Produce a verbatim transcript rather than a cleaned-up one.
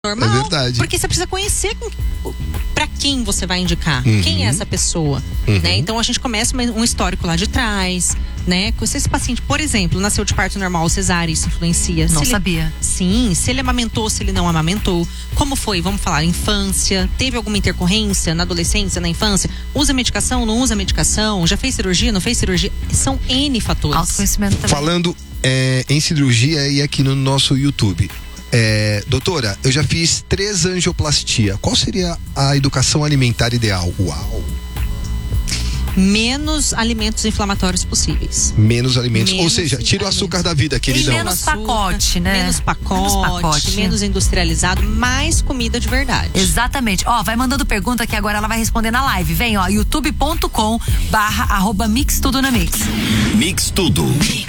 normal. É verdade. Porque você precisa conhecer para quem você vai indicar. Uhum. Quem é essa pessoa, uhum. né? Então a gente começa um histórico lá de trás, né? Se esse paciente, por exemplo, nasceu de parto normal, cesárea, isso influencia. Não se sabia. Ele, sim, se ele amamentou, se ele não amamentou. Como foi? Vamos falar, infância. Teve alguma intercorrência na adolescência, na infância? Usa medicação, não usa medicação? Já fez cirurgia, não fez cirurgia? São N fatores. Autoconhecimento também. Falando é, em cirurgia e aqui no nosso YouTube. É, doutora, eu já fiz três angioplastia. Qual seria a educação alimentar ideal? Uau! Menos alimentos inflamatórios possíveis. Menos alimentos. Menos Ou seja, tira o açúcar da vida, queridão. E menos pacote, né? Menos pacote, menos pacote, menos industrializado, mais comida de verdade. Exatamente. Ó, vai mandando pergunta que agora ela vai responder na live. Vem, ó, youtube ponto com barra arroba mix tudo na mix. Mix tudo. Mix.